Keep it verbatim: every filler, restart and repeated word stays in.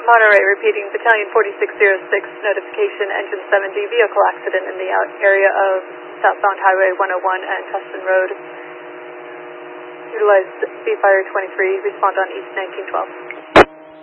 Monterey, repeating, Battalion forty-six oh six, notification, engine seven D, vehicle accident in the out area of southbound Highway one oh one and Tustin Road. Utilize B Fire twenty-three, respond on East nineteen twelve.